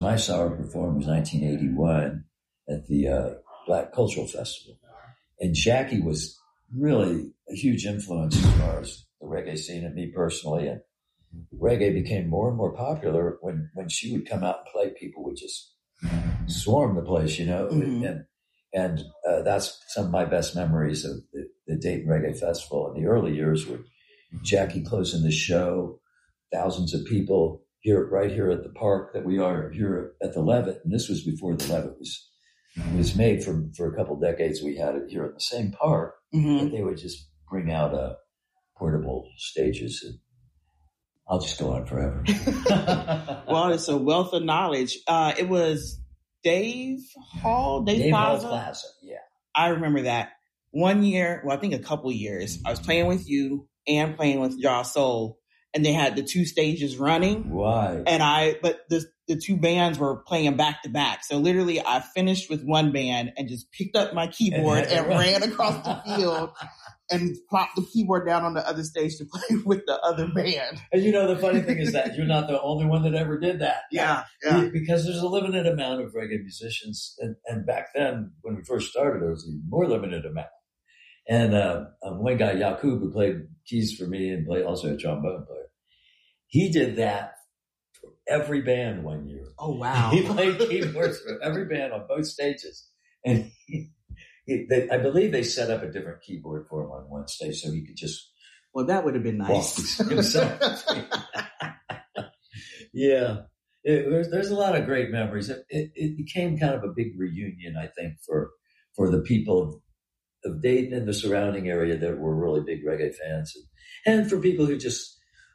I saw her perform was 1981 at the Black Cultural Festival. And Jackie was really a huge influence as far as the reggae scene and me personally. And reggae became more and more popular when she would come out and play. People would just swarm the place, and that's some of my best memories of the Dayton Reggae Festival in the early years, with Jackie closing the show, thousands of people right here at the park that we are here at the Levitt. And this was before the Levitt was made. For a couple of decades. We had it here at the same park, but they would just bring out portable stages, and I'll just go on forever. Well, it's a wealth of knowledge. It was Dave Hall Plaza. Yeah. I remember that. One year, I think a couple years, I was playing with you and playing with Ja Soul, and they had the two stages running. Right. But the two bands were playing back to back. So literally I finished with one band and just picked up my keyboard and ran across the field and plopped the keyboard down on the other stage to play with the other band. And the funny thing is that you're not the only one that ever did that. Yeah. Because there's a limited amount of reggae musicians. And back then, when we first started, there was a more limited amount. And one guy, Yakub, who played keys for me and played also a trombone player, he did that for every band one year. Oh, wow. He played keyboards for every band on both stages. And I believe they set up a different keyboard for him on one stage so he could just... Well, that would have been nice. Himself. Yeah. There's a lot of great memories. It became kind of a big reunion, I think, for the people of Dayton and the surrounding area that were really big reggae fans. And for people who just...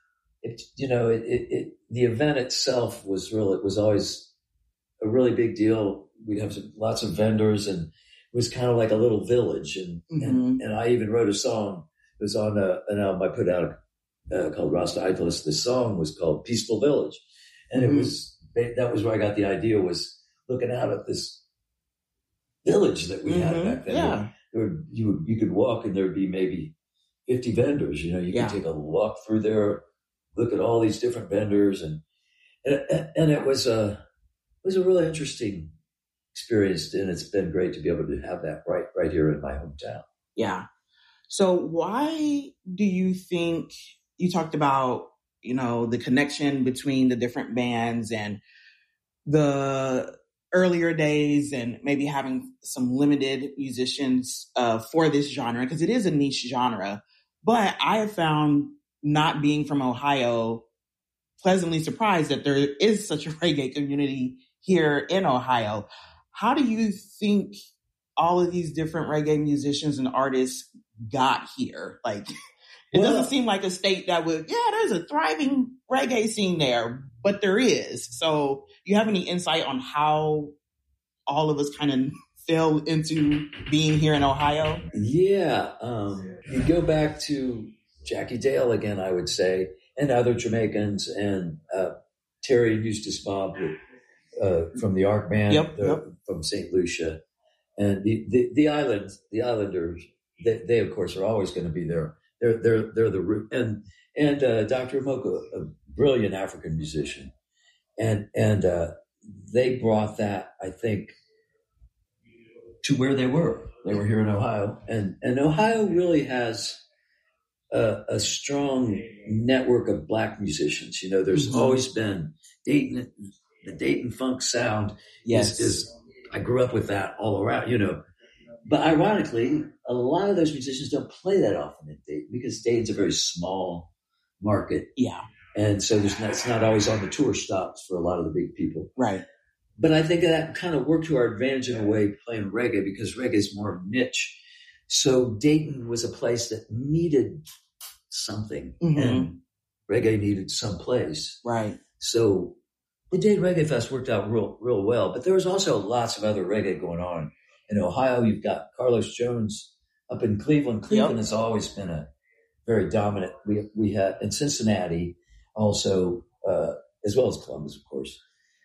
the event itself was always a really big deal. We'd have lots of vendors, and it was kind of like a little village. And I even wrote a song. It was on an album I put out called Rasta Idolist. The song was called Peaceful Village. And that was where I got the idea, was looking out at this village that we had back then. Yeah. You could walk and there'd be maybe 50 vendors. You could take a walk through there, look at all these different vendors, and it was a really interesting experience, and it's been great to be able to have that right here in my hometown. Yeah. So why do you think, you talked about, the connection between the different bands and the earlier days, and maybe having some limited musicians for this genre, because it is a niche genre, but I have found, not being from Ohio, pleasantly surprised that there is such a reggae community here in Ohio. How do you think all of these different reggae musicians and artists got here? It doesn't seem like a state that would, there's a thriving reggae scene there, but there is. So do you have any insight on how all of us kind of fell into being here in Ohio? Yeah. You go back to Jackie Dale again, I would say, and other Jamaicans, and Terry and Eustace Bob from the Ark Band, from St. Lucia, and the Islanders. They of course are always going to be there. They're the root, and Dr. Amoka, a brilliant African musician, and they brought that, I think, to where they were. They were here in Ohio, and Ohio really has a strong network of Black musicians. There's always been Dayton, the Dayton funk sound. Is I grew up with that all around. But ironically, a lot of those musicians don't play that often in Dayton, because Dayton's a very small market. Yeah, and so it's not always on the tour stops for a lot of the big people. Right. But I think that kind of worked to our advantage in a way, playing reggae, because reggae is more niche. So Dayton was a place that needed something, and reggae needed some place. Right. So the Dayton Reggae Fest worked out real well, but there was also lots of other reggae going on. In Ohio, you've got Carlos Jones up in Cleveland. Cleveland has always been a very dominant. We had in Cincinnati also, as well as Columbus, of course.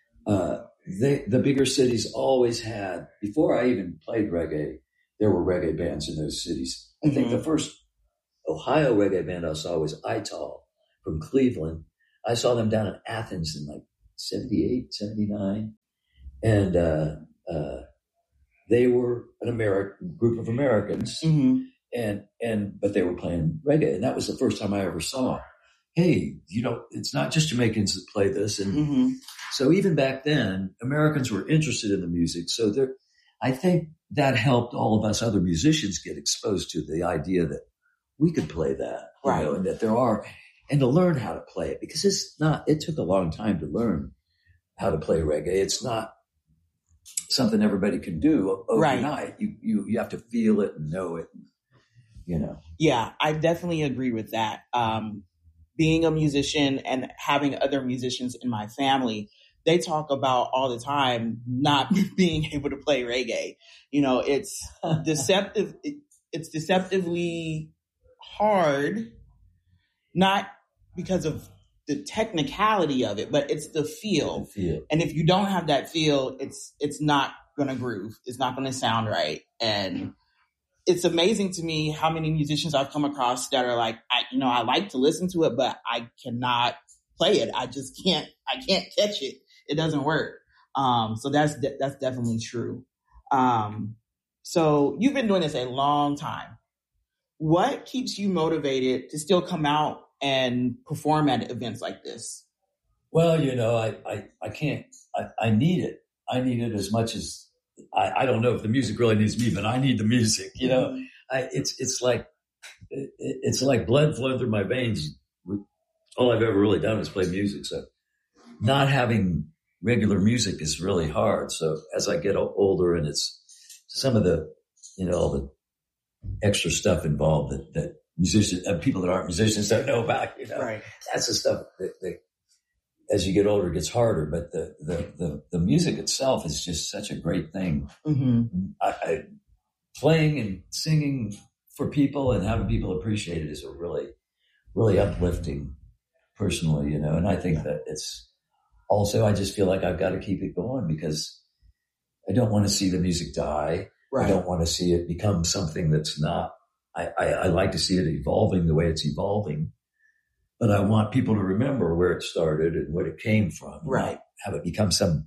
The bigger cities always had, before I even played reggae, there were reggae bands in those cities. I think the first Ohio reggae band I saw was Ital from Cleveland. I saw them down in Athens in 78, 79. and they were an American group of Americans, but they were playing reggae, and that was the first time I ever saw. Hey, it's not just Jamaicans that play this, and so even back then, Americans were interested in the music. So I think that helped all of us other musicians get exposed to the idea that we could play that, right? And that there are, and to learn how to play it, because it took a long time to learn how to play reggae. It's not something everybody can do overnight. Right. You have to feel it and know it, Yeah, I definitely agree with that. Being a musician and having other musicians in my family, they talk about all the time not being able to play reggae. It's deceptive. It's deceptively hard, not because of the technicality of it, but it's the feel. And if you don't have that feel, it's not going to groove. It's not going to sound right. And it's amazing to me how many musicians I've come across that are like, I like to listen to it, but I cannot play it. I can't catch it. It doesn't work. So that's definitely true. So you've been doing this a long time. What keeps you motivated to still come out and perform at events like this? Well, I can't, I need it. I need it as much as, I don't know if the music really needs me, but I need the music, it's like blood flowing through my veins. All I've ever really done is play music. So not having regular music is really hard. So as I get older, and it's some of the, all the extra stuff involved that musicians, people that aren't musicians don't know about, right. That's the stuff that as you get older, it gets harder, but the music itself is just such a great thing. I playing and singing for people and having people appreciate it is a really, really uplifting personally, and I think that it's also, I just feel like I've got to keep it going because I don't want to see the music die. Right. I don't want to see it become something that's not, I like to see it evolving the way it's evolving. But I want people to remember where it started and what it came from. Right. Have it become some,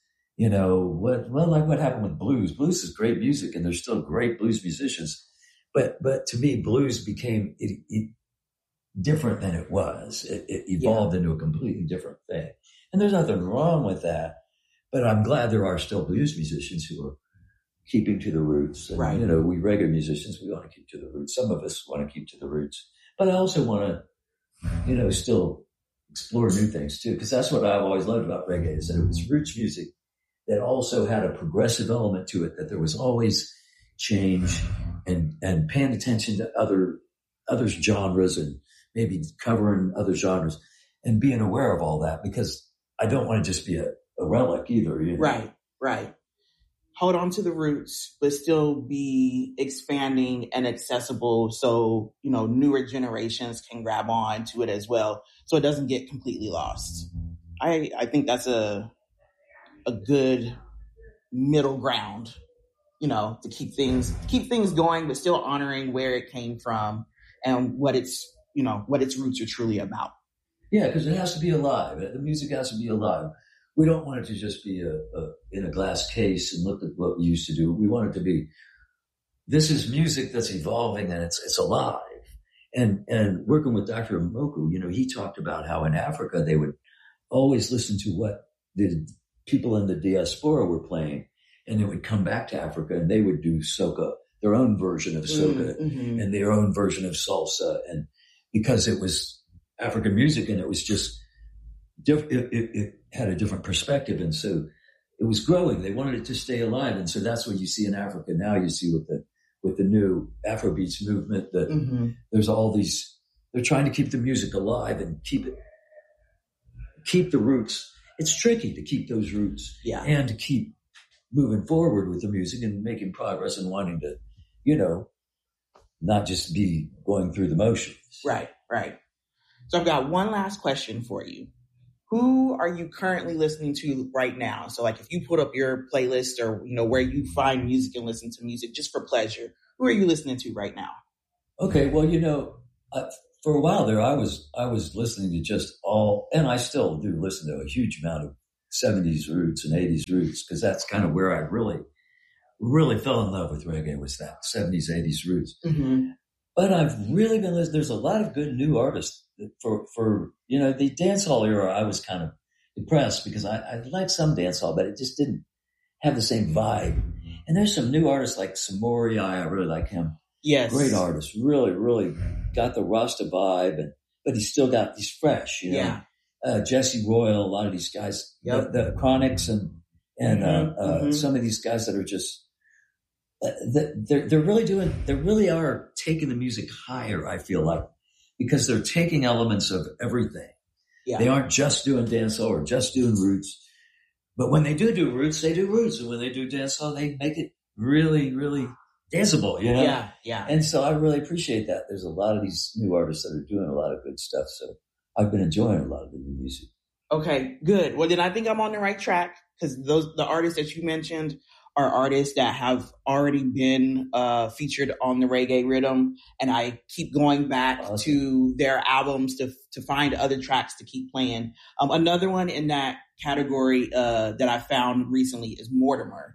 like what happened with blues. Blues is great music and there's still great blues musicians. But to me, blues became different than it was. It evolved into a completely different thing. And there's nothing wrong with that. But I'm glad there are still blues musicians who are keeping to the roots. And, right. We regular musicians, we want to keep to the roots. Some of us want to keep to the roots. But I also want to, still explore new things too, because that's what I've always loved about reggae is that it was roots music that also had a progressive element to it, that there was always change and paying attention to other genres and maybe covering other genres and being aware of all that, because I don't want to just be a relic either. Right. Hold on to the roots, but still be expanding and accessible so, newer generations can grab on to it as well, so it doesn't get completely lost. I think that's a good middle ground, to keep things going, but still honoring where it came from and what its roots are truly about. Yeah, because it has to be alive. The music has to be alive. We don't want it to just be in a glass case and look at what we used to do. We want it to be, this is music that's evolving and it's alive. And working with Dr. Mmoku, he talked about how in Africa they would always listen to what the people in the diaspora were playing, and they would come back to Africa and they would do soca, their own version of soca and their own version of salsa. And because it was African music and it was just it had a different perspective, and so it was growing. They wanted it to stay alive, and so that's what you see in Africa now. You see with the new Afrobeats movement that there's all these. They're trying to keep the music alive and keep the roots. It's tricky to keep those roots, and to keep moving forward with the music and making progress and wanting to, not just be going through the motions. Right. So I've got one last question for you. Who are you currently listening to right now? So like if you put up your playlist or, where you find music and listen to music just for pleasure, who are you listening to right now? Okay. Well, for a while there, I was listening to just all, and I still do listen to a huge amount of 70s roots and 80s roots, because that's kind of where I really fell in love with reggae, was that 70s, 80s roots. Mm-hmm. But I've really been listening. There's a lot of good new artists for the dancehall era. I was kind of depressed because I liked some dancehall, but it just didn't have the same vibe. And there's some new artists like Samori. I really like him. Yes. Great artist. Really, really got the Rasta vibe, but he's fresh, Yeah. Jesse Royal, a lot of these guys, the Chronics and some of these guys that are just, they really are taking the music higher, I feel like, because they're taking elements of everything. Yeah. They aren't just doing dancehall or just doing roots. But when they do roots, they do roots. And when they do dancehall, they make it really, really danceable, Yeah, yeah. And so I really appreciate that. There's a lot of these new artists that are doing a lot of good stuff. So I've been enjoying a lot of the new music. Okay, good. Well, then I think I'm on the right track, because the artists that you mentioned are artists that have already been featured on the Reggae Rhythm, and I keep going back to their albums to find other tracks to keep playing. Another one in that category that I found recently is Mortimer.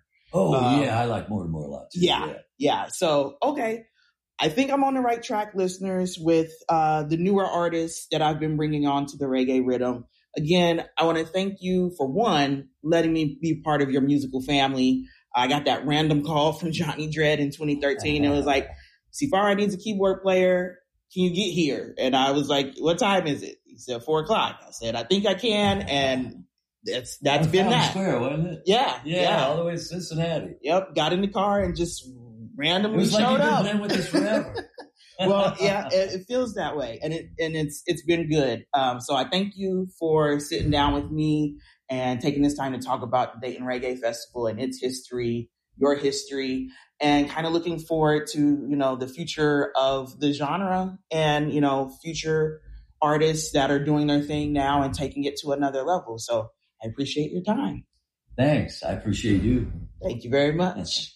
I like Mortimer a lot too. Yeah. So, okay. I think I'm on the right track, listeners, with the newer artists that I've been bringing on to the Reggae Rhythm. Again, I want to thank you for, one, letting me be part of your musical family. I got that random call from Johnny Dredd in 2013. It was like, Safari needs a keyboard player. Can you get here? And I was like, what time is it? He said 4:00. I said, I think I can. And that's been that. Square, wasn't it? Yeah. All the way to Cincinnati. Yep. Got in the car and just randomly showed up. It was like you've been playing with this forever. Well, yeah, it feels that way, and it's been good. So I thank you for sitting down with me and taking this time to talk about the Dayton Reggae Festival and its history, your history, and kind of looking forward to the future of the genre and future artists that are doing their thing now and taking it to another level. So I appreciate your time. Thanks. I appreciate you. Thank you very much.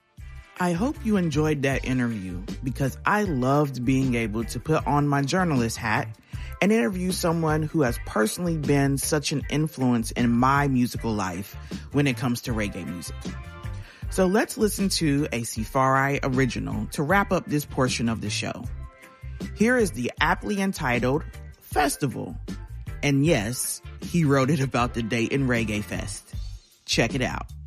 I hope you enjoyed that interview, because I loved being able to put on my journalist hat and interview someone who has personally been such an influence in my musical life when it comes to reggae music. So let's listen to a Safari original to wrap up this portion of the show. Here is the aptly entitled Festival. And yes, he wrote it about the Dayton Reggae Fest. Check it out.